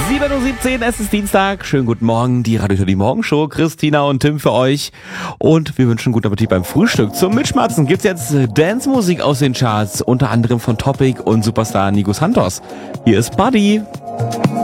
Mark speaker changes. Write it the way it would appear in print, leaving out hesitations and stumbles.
Speaker 1: 7:17 Uhr, es ist Dienstag. Schönen guten Morgen, die Radio die Morgenshow. Christina und Tim für euch. Und wir wünschen guten Appetit beim Frühstück. Zum Mitschmatzen gibt's jetzt Dance-Musik aus den Charts, unter anderem von Topic und Superstar Nico Santos. Hier ist Buddy.